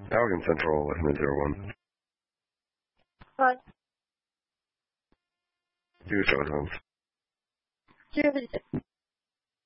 Allegan Central, West Mid 01. Hi. 2 Sherlock Holmes. 036.